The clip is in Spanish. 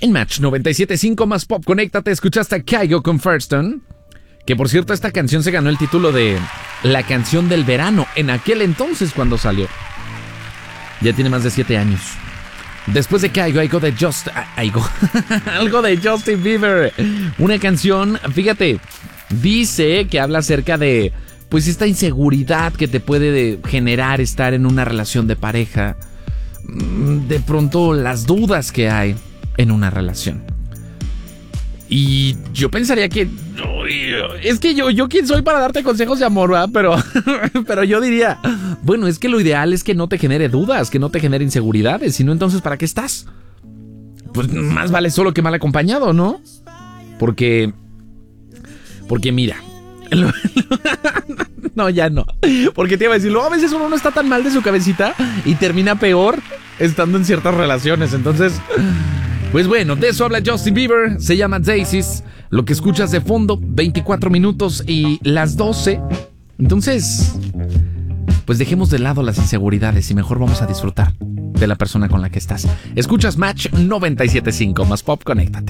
En Match 97.5 más pop, conéctate, escuchaste a Kygo con Firestone. Que por cierto, esta canción se ganó el título de la canción del verano en aquel entonces cuando salió. Ya tiene más de 7 años. Después de Kygo, algo de Justin Bieber. Una canción, fíjate, dice que habla acerca de pues esta inseguridad que te puede generar estar en una relación de pareja. De pronto las dudas que hay en una relación. Y yo pensaría que es que yo quién soy para darte consejos de amor, ¿verdad? Pero yo diría, bueno, es que lo ideal es que no te genere dudas, que no te genere inseguridades, sino entonces ¿para qué estás? Pues más vale solo que mal acompañado, ¿no? Porque mira, no, ya no. Porque te iba a decir, luego a veces uno no está tan mal de su cabecita y termina peor estando en ciertas relaciones. Entonces, pues bueno, de eso habla Justin Bieber. Se llama Daisies. Lo que escuchas de fondo, 24 minutos y las 12. Entonces, pues dejemos de lado las inseguridades y mejor vamos a disfrutar de la persona con la que estás. Escuchas Match 97.5 más pop, conéctate.